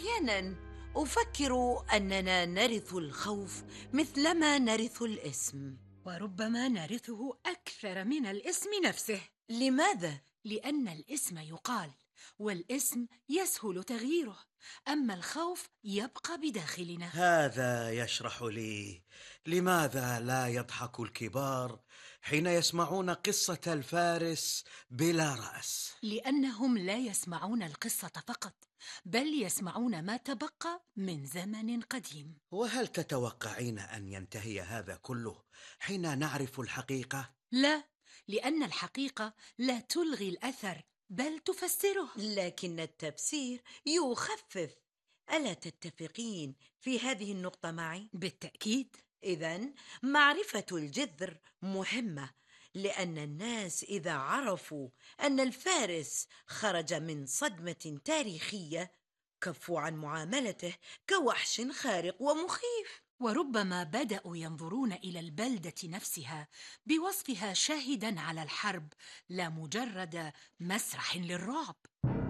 أحياناً أفكر أننا نرث الخوف مثلما نرث الاسم. وربما نرثه أكثر من الاسم نفسه. لماذا؟ لأن الاسم يقال، والاسم يسهل تغييره، أما الخوف يبقى بداخلنا. هذا يشرح لي لماذا لا يضحك الكبار حين يسمعون قصة الفارس بلا رأس. لأنهم لا يسمعون القصة فقط، بل يسمعون ما تبقى من زمن قديم. وهل تتوقعين أن ينتهي هذا كله حين نعرف الحقيقة؟ لا، لأن الحقيقة لا تلغي الأثر بل تفسره. لكن التفسير يخفف. ألا تتفقين في هذه النقطة معي؟ بالتأكيد. إذن معرفة الجذر مهمة، لأن الناس إذا عرفوا أن الفارس خرج من صدمة تاريخية كفوا عن معاملته كوحش خارق ومخيف. وربما بدأوا ينظرون إلى البلدة نفسها بوصفها شاهداً على الحرب، لا مجرد مسرح للرعب.